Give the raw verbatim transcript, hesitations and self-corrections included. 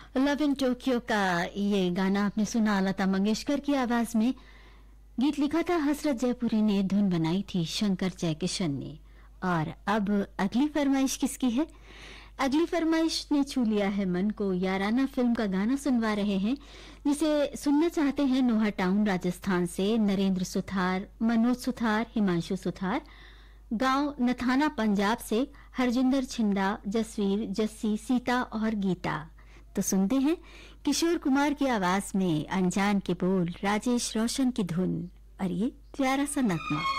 Love in Tokyo का ये गाना आपने सुना लता मंगेशकर की आवाज में। गीत लिखा था हसरत जयपुरी ने, धुन बनाई थी शंकर जयकिशन ने। और अब अगली फरमाइश किसकी है? अगली फरमाइश ने छू लिया है मन को। याराना फिल्म का गाना सुनवा रहे हैं, जिसे सुनना चाहते हैं नोहा टाउन राजस्थान से नरेंद्र सुथार, मनोज सुथार, हिमांशु सुथार। गांव नथाना पंजाब से हरजिंदर छिंदा, जसवीर, जस्सी, सीता और गीता। तो सुनते हैं किशोर कुमार की आवाज में अनजान के बोल, राजेश रोशन की धुन और ये प्यारा सा नगमा।